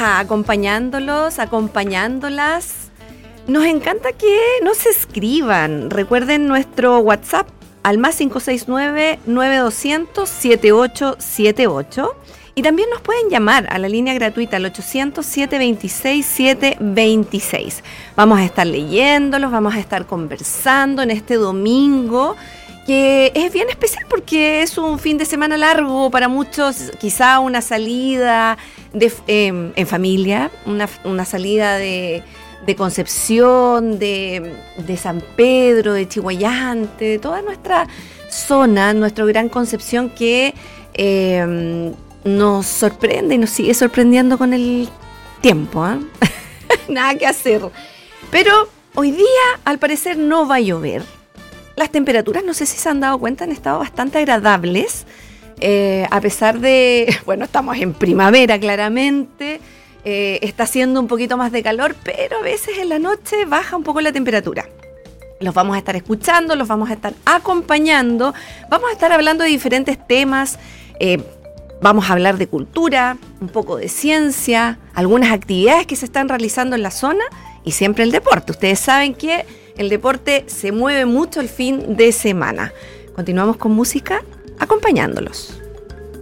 acompañándolos, acompañándolas. Nos encanta que nos escriban. Recuerden nuestro WhatsApp al más 569-9200-7878. Y también nos pueden llamar a la línea gratuita al 800-726-726. Vamos a estar leyéndolos, vamos a estar conversando en este domingo, que es bien especial porque es un fin de semana largo para muchos, quizá una salida en familia, una salida de Concepción, de San Pedro, de Chiguayante, de toda nuestra zona, nuestro Gran Concepción que nos sorprende y nos sigue sorprendiendo con el tiempo, ¿eh? Nada que hacer. Pero hoy día, al parecer, no va a llover. Las temperaturas, no sé si se han dado cuenta, han estado bastante agradables. A pesar de, bueno, estamos en primavera claramente, está haciendo un poquito más de calor, pero a veces en la noche baja un poco la temperatura. Los vamos a estar escuchando, los vamos a estar acompañando, vamos a estar hablando de diferentes temas, vamos a hablar de cultura, un poco de ciencia, algunas actividades que se están realizando en la zona y siempre el deporte. Ustedes saben que el deporte se mueve mucho el fin de semana. Continuamos con música acompañándolos.